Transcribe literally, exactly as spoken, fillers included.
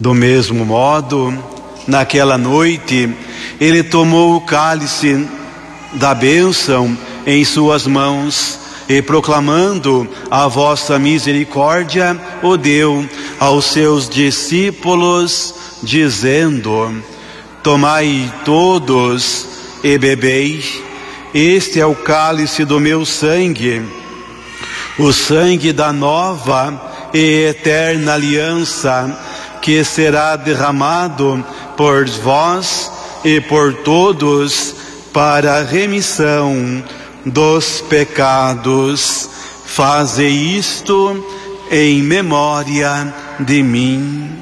Do mesmo modo, naquela noite, ele tomou o cálice da bênção em suas mãos e, proclamando a vossa misericórdia, o deu aos seus discípulos, dizendo: tomai todos e bebei, este é o cálice do meu sangue, o sangue da nova e eterna aliança, que será derramado por vós e por todos para a remissão dos pecados. Faze isto em memória de mim.